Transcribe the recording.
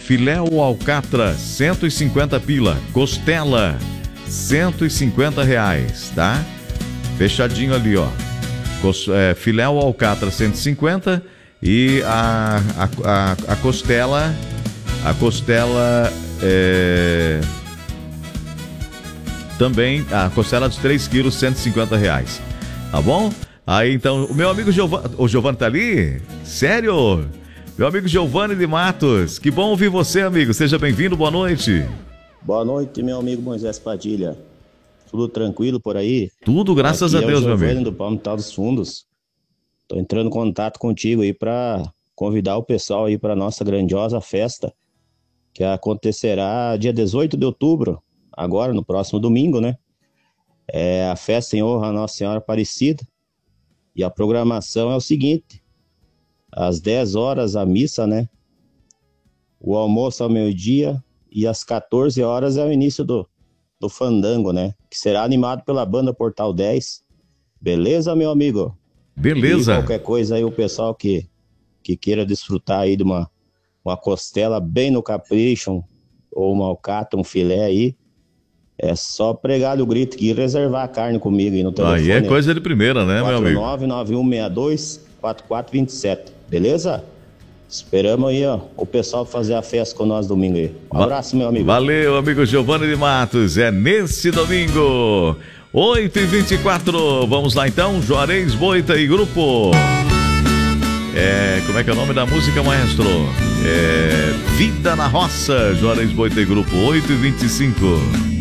Filé ou alcatra, 150 pila. Costela, R$ 150, tá? Fechadinho ali, ó. Filé ou alcatra, 150. E a costela... também, a costela de 3 quilos, R$ 150. Tá bom? Aí, então, o meu amigo Giovanni... O Giovanni tá ali? Sério? Meu amigo Giovanni de Matos. Que bom ouvir você, amigo. Seja bem-vindo, boa noite. Boa noite, meu amigo Moisés Padilha. Tudo tranquilo por aí? Tudo, graças a Deus, meu amigo. Giovanni do Palmital dos Fundos. Tô entrando em contato contigo aí para convidar o pessoal aí para nossa grandiosa festa, que acontecerá dia 18 de outubro, agora no próximo domingo, né? É a festa em honra a Nossa Senhora Aparecida. E a programação é o seguinte: às 10 horas a missa, né? O almoço ao meio-dia e às 14 horas é o início do fandango, né? Que será animado pela banda Portal 10. Beleza, meu amigo? Beleza. E qualquer coisa aí, o pessoal que queira desfrutar aí de uma costela bem no capricho, ou uma alcatra, um filé aí, é só pregar o grito aqui e reservar a carne comigo aí no telefone. Aí é coisa de primeira, né, meu amigo? 4991624427, beleza? Esperamos aí, ó, o pessoal fazer a festa com nós domingo aí. Um abraço, meu amigo. Valeu, amigo Giovanni de Matos. É nesse domingo, 8h24. Vamos lá então, Juarez Boita e Grupo. Como é que é o nome da música, maestro? Vida na Roça, Juarez Boita e Grupo, 8h25.